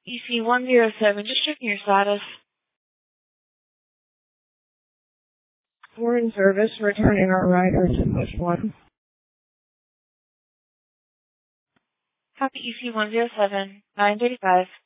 EC107, just checking your status. We're in service, returning our rider to push 1. Copy EC107, 935.